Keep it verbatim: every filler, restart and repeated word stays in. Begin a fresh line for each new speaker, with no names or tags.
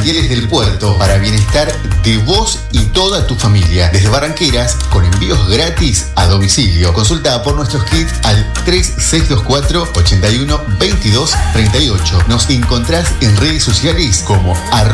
Talleres del Puerto, para bienestar de vos y toda tu familia. Desde Barranqueras, con envíos gratis a domicilio. Consulta por nuestros kits al tres seis dos cuatro, ocho uno, dos dos tres ocho. Nos encontrás en redes sociales como arroba